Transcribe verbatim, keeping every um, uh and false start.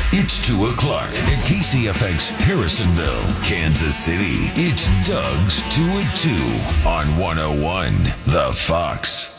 It's two o'clock at K C F X Harrisonville, Kansas City. It's Doug's two at two on one oh one The Fox.